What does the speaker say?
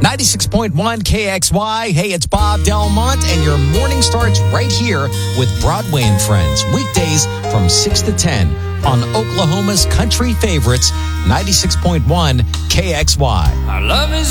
96.1 KXY. Hey, it's Bob Delmont, and your morning starts right here with Broadway and Friends. Weekdays from 6 to 10 on Oklahoma's country favorites, 96.1 KXY. Our love is